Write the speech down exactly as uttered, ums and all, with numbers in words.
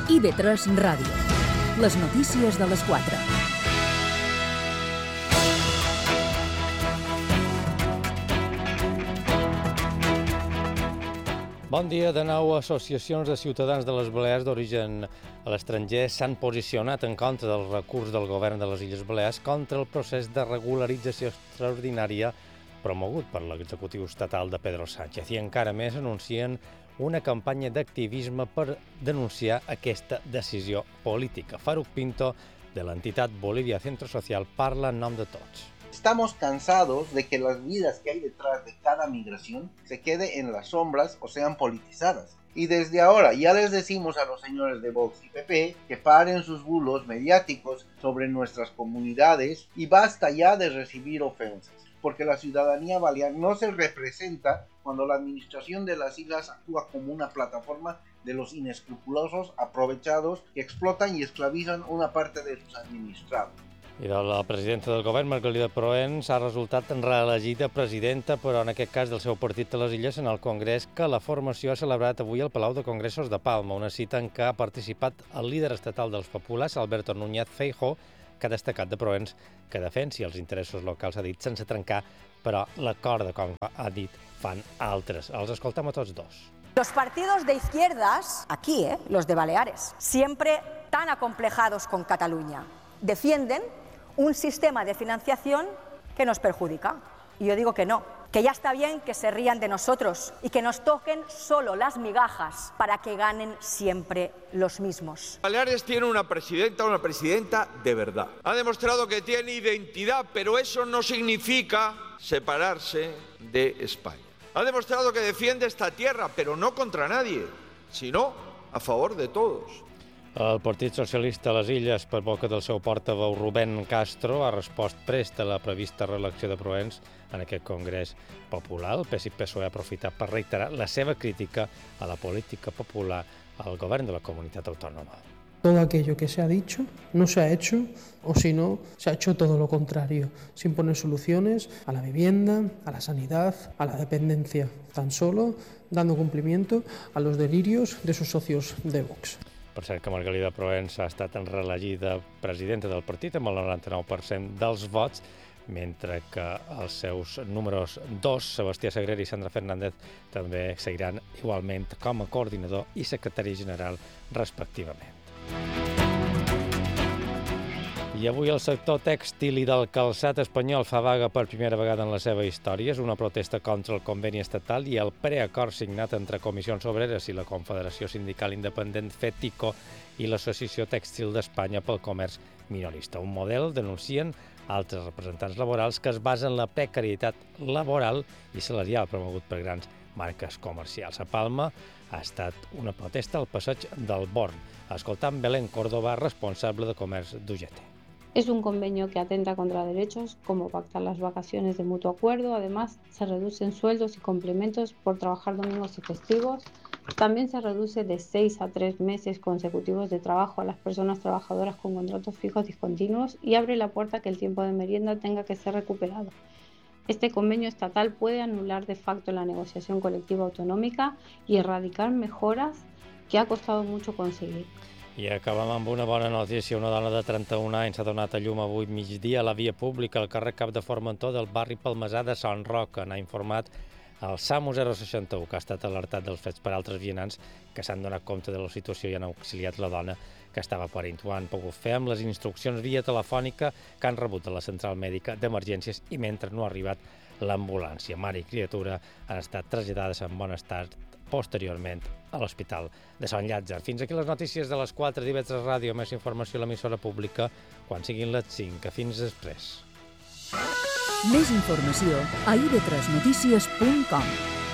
I V tres Ràdio. Les notícies de les quatre. Bon dia. De nou, associacions de ciutadans de les Balears d'origen a l'estranger s'han posicionat en contra del recurs del govern de les Illes Balears contra el procés de regularització extraordinària promogut per l'executiu estatal de Pedro Sánchez i encara més anuncien una campanya d'activisme per denunciar aquesta decisió política. Faruq Pinto, de l'entitat Bolivia Centro Social, parla en nom de tots. Estamos cansados de que las vidas que hay detrás de cada migración se quede en las sombras o sean politizadas. Y desde ahora ya les decimos a los señores de Vox y P P que paren sus bulos mediáticos sobre nuestras comunidades y basta ya de recibir ofensas, porque la ciudadanía balear no se representa cuando la administración de las islas actúa como una plataforma de los inescrupulosos aprovechados que explotan y esclavizan una parte de sus administrados. I la presidenta del govern, Margalida Proens, ha resultat reelegida presidenta, però en aquest cas del seu partit a les Illes, en el Congrés que la formació ha celebrat avui al Palau de Congressos de Palma, una cita en què ha participat el líder estatal dels populars, Alberto Núñez Feijóo, que ha destacat de Proens que defensi els interessos locals, ha dit, sense trencar, però l'acord de com ha dit fan altres. Els escoltem a tots dos. Los partidos de izquierdas, aquí, ¿eh? los de Baleares, siempre tan acomplejados con Cataluña, defienden un sistema de financiación que nos perjudica. Y yo digo que no, que ya está bien que se rían de nosotros y que nos toquen solo las migajas para que ganen siempre los mismos. Baleares tiene una presidenta, una presidenta de verdad. Ha demostrado que tiene identidad, pero eso no significa separarse de España. Ha demostrado que defiende esta tierra, pero no contra nadie, sino a favor de todos. El Partit Socialista a les Illes, per boca del seu portaveu Rubén Castro, ha respost prest a la prevista reelecció de Proens en aquest Congrés Popular. El P S I P S O E ha aprofitat per reiterar la seva crítica a la política popular al govern de la comunitat autònoma. Todo aquello que se ha dicho no se ha hecho, o si no, se ha hecho todo lo contrario, sin poner soluciones a la vivienda, a la sanidad, a la dependencia, tan solo dando cumplimiento a los delirios de sus socios de Vox. Per cert que Margalida Proens ha estat reelegida presidenta del partit amb el noranta-nou per cent dels vots, mentre que els seus números dos, Sebastià Sagrera i Sandra Fernández, també seguiran igualment com a coordinador i secretari general respectivament. I avui el sector tèxtil i del calçat espanyol fa vaga per primera vegada en la seva història. És una protesta contra el conveni estatal i el preacord signat entre Comissions Obreres i la Confederació Sindical Independent FETICO i l'Associació Tèxtil d'Espanya pel Comerç Minorista. Un model, denuncien altres representants laborals, que es basa en la precarietat laboral i salarial promogut per grans marques comercials. A Palma ha estat una protesta al passeig del Born. Escoltant Belén Córdoba, responsable de comerç d'U G T. Es un convenio que atenta contra derechos como pactar las vacaciones de mutuo acuerdo. Además, se reducen sueldos y complementos por trabajar domingos y festivos. También se reduce de seis a tres meses consecutivos de trabajo a las personas trabajadoras con contratos fijos discontinuos y abre la puerta a que el tiempo de merienda tenga que ser recuperado. Este convenio estatal puede anular de facto la negociación colectiva autonómica y erradicar mejoras que ha costado mucho conseguir. I acabem amb una bona notícia. Una dona de trenta-un anys s'ha donat a llum avui migdia a la via pública al carrer Cap de Formentor del barri Palmesà de Sant Roc. N'ha informat el SAMU zero seixanta u, que ha estat alertat dels fets per altres vianants que s'han donat compte de la situació i han auxiliat la dona que estava parint. Ho han pogut fer amb les instruccions via telefònica que han rebut de la central mèdica d'emergències i mentre no ha arribat l'ambulància. Mare i criatura han estat traslladades en bon estat posteriorment a l'Hospital de Sant Llàtzer. Fins aquí les notícies de les quatre d'I V tres Ràdio. Més informació a l'emissora pública quan siguin les cinc. Fins després. Més informació a i ve tres notícies punt com.